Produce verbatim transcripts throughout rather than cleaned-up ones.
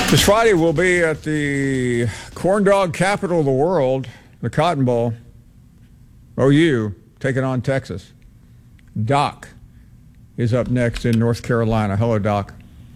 This Friday we'll be at the corn dog capital of the world, the Cotton Bowl. O U taking on Texas. Doc is up next in North Carolina. Hello, Doc.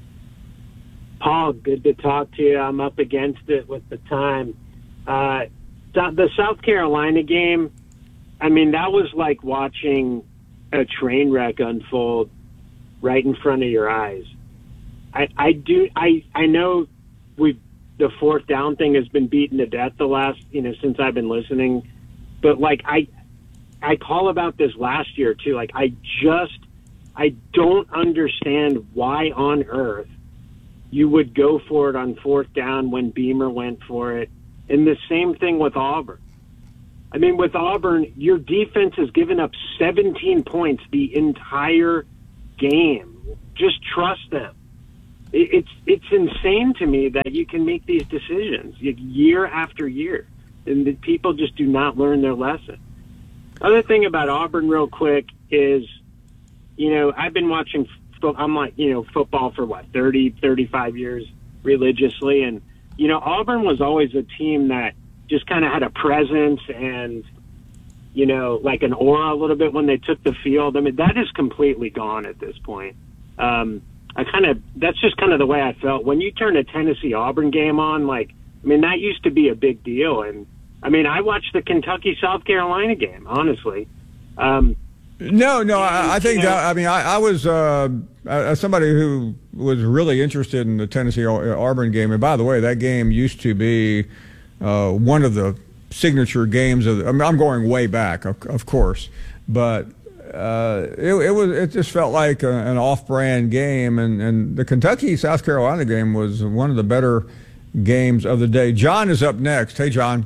Paul, good to talk to you. I'm up against it with the time. Uh, the South Carolina game, I mean, that was like watching a train wreck unfold right in front of your eyes. I, I do. I, I know we the fourth down thing has been beaten to death the last, you know, since I've been listening. But like I, I call about this last year too. Like I just, I don't understand why on earth you would go for it on fourth down when Beamer went for it. And the same thing with Auburn. I mean, with Auburn, your defense has given up seventeen points the entire game. Just trust them. It's it's insane to me that you can make these decisions year after year, and that people just do not learn their lesson. Other thing about Auburn, real quick, is, you know, I've been watching. I'm like, you know, football for what thirty, thirty-five years religiously, and you know, Auburn was always a team that just kind of had a presence and, you know, like an aura a little bit when they took the field. I mean, that is completely gone at this point. Um, I kind of, that's just kind of the way I felt. When you turn a Tennessee-Auburn game on, like, I mean, that used to be a big deal. And, I mean, I watched the Kentucky-South Carolina game, honestly. Um, no, no, I, I think, that, I mean, I, I was, uh, as somebody who was really interested in the Tennessee-Auburn game, and by the way, that game used to be uh, one of the signature games of, I mean, I'm going way back, of, of course, but Uh, it, it was. It just felt like a, an off-brand game, and, and the Kentucky-South Carolina game was one of the better games of the day. John is up next. Hey, John.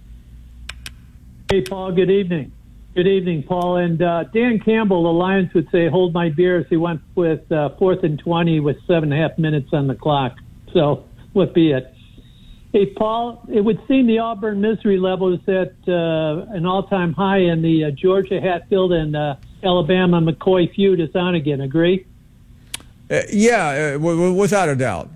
Hey, Paul. Good evening. Good evening, Paul. And uh, Dan Campbell, the Lions would say, "Hold my beer," as he went with uh, fourth and twenty with seven and a half minutes on the clock. So, what be it? Hey, Paul. It would seem the Auburn misery level is at uh, an all-time high, in the uh, Georgia Hatfield and uh, Alabama McCoy feud is on again. Agree? Uh, yeah, uh, w- w- without a doubt.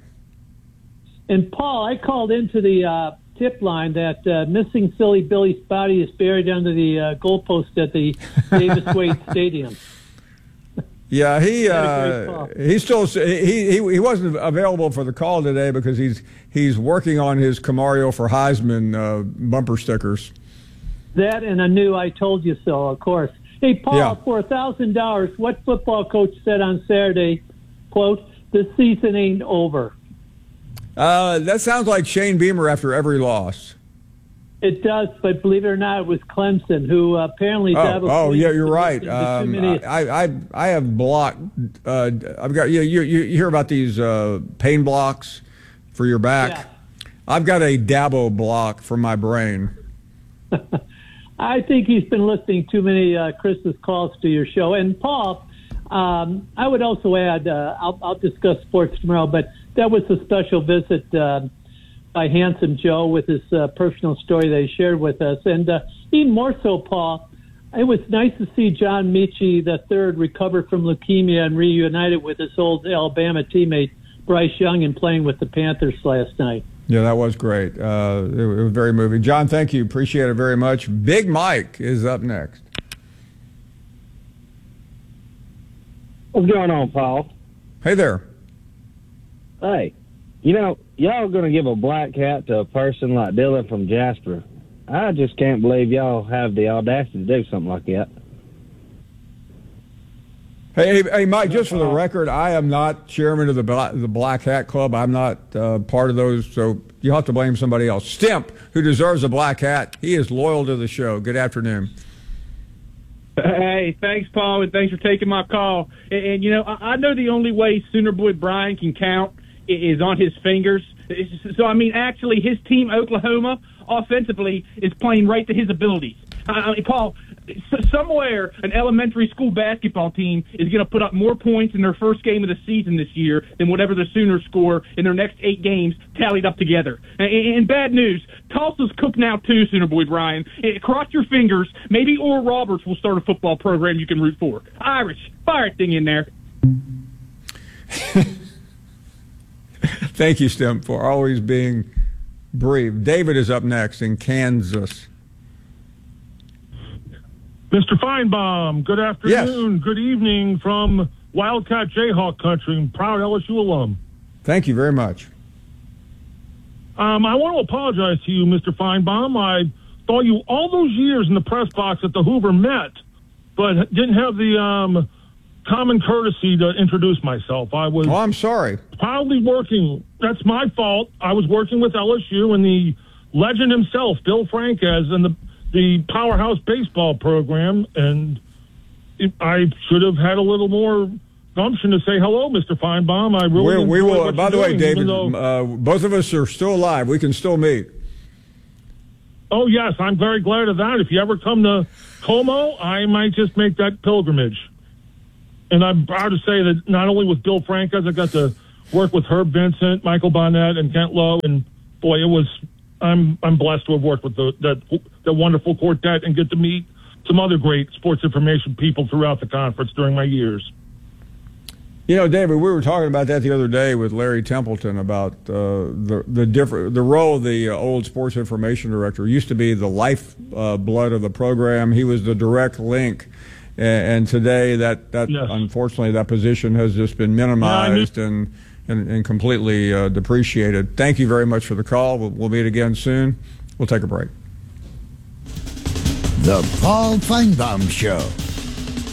And Paul, I called into the uh, tip line that uh, missing Silly Billy's body is buried under the uh, goalpost at the Davis Wade Stadium. Yeah, he uh, he still he, he he wasn't available for the call today because he's he's working on his Camario for Heisman uh, bumper stickers. That and a new "I told you so," of course. Hey, Paul, yeah. for a thousand dollars, what football coach said on Saturday, quote, "The season ain't over"? Uh, that sounds like Shane Beamer after every loss. It does, but believe it or not, it was Clemson, who uh, apparently... Oh, oh yeah, you're right. Um, I, I I have blocked... Uh, I've got you, you, you hear about these uh, pain blocks for your back? Yeah. I've got a Dabo block for my brain. I think he's been listening too many uh, Christmas calls to your show. And, Paul, um, I would also add, uh, I'll, I'll discuss sports tomorrow, but that was a special visit uh, by Handsome Joe with his uh, personal story that he shared with us. And uh, even more so, Paul, it was nice to see John Michie the third recover from leukemia and reunited with his old Alabama teammate Bryce Young and playing with the Panthers last night. Yeah, that was great. Uh, it, it was very moving. John, thank you. Appreciate it very much. Big Mike is up next. What's going on, Paul? Hey there. Hey, you know, y'all going to give a black hat to a person like Dylan from Jasper. I just can't believe y'all have the audacity to do something like that. Hey, hey, hey, Mike, just for the record, I am not chairman of the Black, the Black Hat Club. I'm not uh, part of those, so you'll have to blame somebody else. Stimp, who deserves a black hat, he is loyal to the show. Good afternoon. Hey, thanks, Paul, and thanks for taking my call. And, and you know, I, I know the only way Sooner Boy Brian can count is on his fingers. So, I mean, actually, his team, Oklahoma, offensively, is playing right to his abilities. I mean, Paul, somewhere an elementary school basketball team is going to put up more points in their first game of the season this year than whatever the Sooners score in their next eight games tallied up together. And bad news, Tulsa's cooked now too, Sooner Boy Brian. Cross your fingers. Maybe Oral Roberts will start a football program you can root for. Irish, fire a thing in there. Thank you, Stim, for always being brief. David is up next in Kansas. Mister Feinbaum, good afternoon, Yes. good evening from Wildcat Jayhawk country and proud L S U alum. Thank you very much. Um, I want to apologize to you, Mister Feinbaum. I saw you all those years in the press box at the Hoover Met, but didn't have the um, common courtesy to introduce myself. I was Oh, I'm sorry. proudly working. That's my fault. I was working with L S U and the legend himself, Bill Franquez, and the the powerhouse baseball program, and it, I should have had a little more gumption to say hello, Mister Feinbaum. I really We, we enjoy will. what By you're the way, doing, David, even though- uh, both of us are still alive. We can still meet. oh yes, I'm very glad of that. If you ever come to Como, I might just make that pilgrimage. And I'm proud to say that not only with Bill Franquez, I got to work with Herb Vincent, Michael Bonnet, and Kent Lowe, and boy, it was. I'm I'm blessed to have worked with the that the wonderful quartet and get to meet some other great sports information people throughout the conference during my years. You know, David, we were talking about that the other day with Larry Templeton about uh, the the different the role of the uh, old sports information director. Used to be the life uh, blood of the program. He was the direct link, and, and today that that Yes. unfortunately that position has just been minimized Yeah, I and, and and completely uh, depreciated. Thank you very much for the call. We'll, we'll meet again soon. We'll take a break. The Paul Feinbaum Show.